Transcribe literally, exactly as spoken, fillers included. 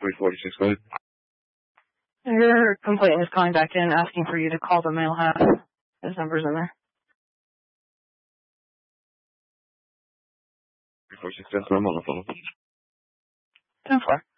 three forty-six, go ahead. Your complainant is calling back in asking for you to call the male half. His number's in there. three forty-six, I'm on the phone. ten four.